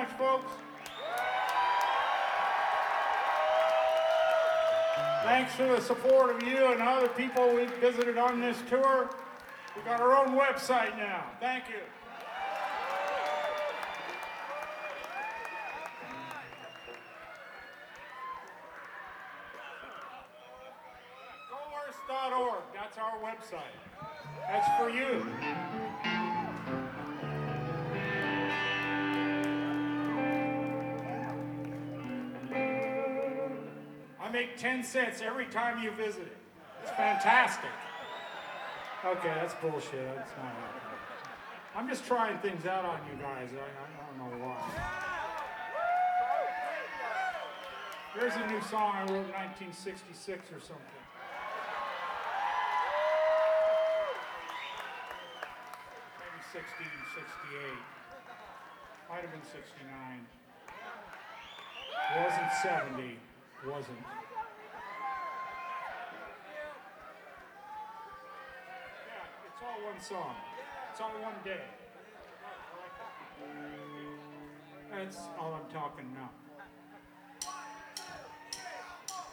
much, folks. Thanks for the support of you and other people we've visited on this tour. We've got our own website now. Thank you. Coerce.org, that's our website. That's for you. I make 10 cents every time you visit it. It's fantastic. Okay, that's bullshit. That's not happening. I'm just trying things out on you guys. I don't know why. Here's a new song I wrote in 1966 or something. Maybe 60, 68. Might have been 69. Wasn't 70. Wasn't. Yeah, it's all one song. It's all one day. That's all I'm talking now.